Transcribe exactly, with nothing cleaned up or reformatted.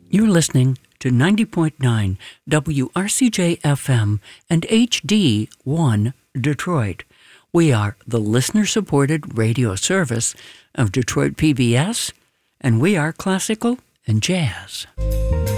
You're listening to ninety point nine W R C J F M and H D one Detroit. We are the listener-supported radio service of Detroit P B S, and we are classical and jazz.